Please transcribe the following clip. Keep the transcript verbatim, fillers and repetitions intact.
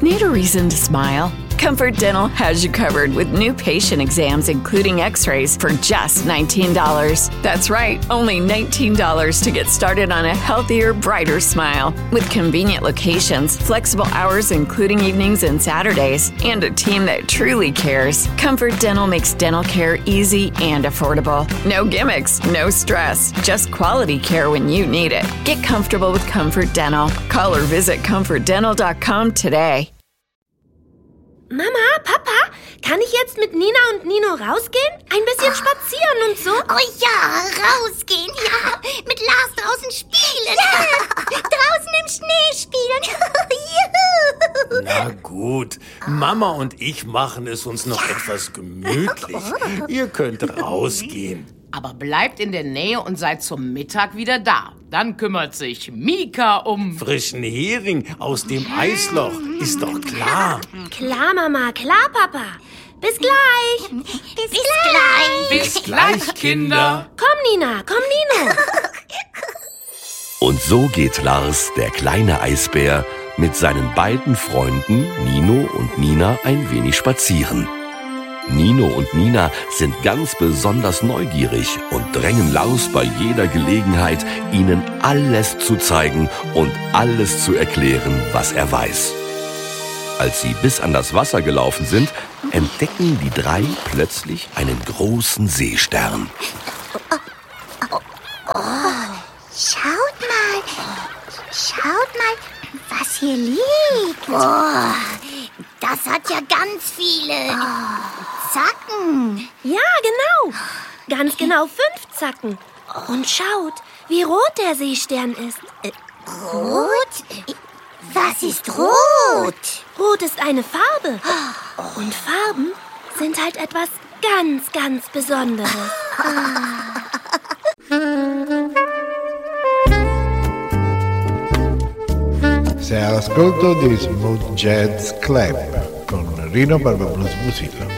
Need a reason to smile? Comfort Dental has you covered with new patient exams, including x-rays, for just nineteen dollars. That's right, only nineteen dollars to get started on a healthier, brighter smile. With convenient locations, flexible hours, including evenings and Saturdays, and a team that truly cares, Comfort Dental makes dental care easy and affordable. No gimmicks, no stress, just quality care when you need it. Get comfortable with Comfort Dental. Call or visit comfort dental dot com today. Mama, Papa, kann ich jetzt mit Nina und Nino rausgehen? Ein bisschen spazieren und so? Oh ja, rausgehen, ja. Mit Lars draußen spielen. Ja, draußen im Schnee spielen. Juhu. Na gut, Mama und ich machen es uns noch etwas gemütlich. Ihr könnt rausgehen. Aber bleibt in der Nähe und seid zum Mittag wieder da. Dann kümmert sich Mika um... Frischen Hering aus dem Eisloch, ist doch klar. Klar, Mama, klar, Papa. Bis gleich. Bis, Bis gleich. Bis gleich, Kinder. Komm, Nina, komm, Nino. Und so geht Lars, der kleine Eisbär, mit seinen beiden Freunden Nino und Nina ein wenig spazieren. Nino und Nina sind ganz besonders neugierig und drängen Lars bei jeder Gelegenheit, ihnen alles zu zeigen und alles zu erklären, was er weiß. Als sie bis an das Wasser gelaufen sind, entdecken die drei plötzlich einen großen Seestern. Oh, oh, schaut mal, schaut mal, was hier liegt. Oh, das hat ja ganz viele Zacken. Ja, genau. Ganz genau fünf Zacken. Und schaut, wie rot der Seestern ist. Rot? Was ist rot? Rot ist eine Farbe. Und Farben sind halt etwas ganz, ganz Besonderes. Sei all'ascolto di Smooth Jazz Club con Rino Barbablus Musillo.